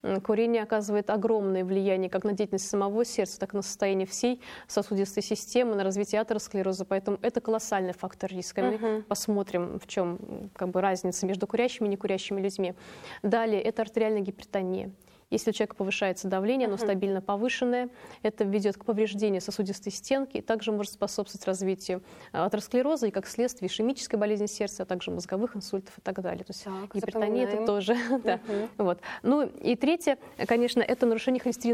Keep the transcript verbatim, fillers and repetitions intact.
Курение оказывает огромное влияние как на деятельность самого сердца, так и на состояние всей сосудистой системы, на развитие атеросклероза. Поэтому это колоссальный фактор риска. Мы uh-huh. посмотрим, в чем как бы, разница между курящими и некурящими людьми. Далее, это артериальная гипертония. Если у человека повышается давление, оно uh-huh. стабильно повышенное, это ведет к повреждению сосудистой стенки и также может способствовать развитию атеросклероза и, как следствие, ишемической болезни сердца, а также мозговых инсультов и так далее. То есть так, гипертония — это тоже. Uh-huh. да. Вот. Ну и третье, конечно, это нарушение холестерина.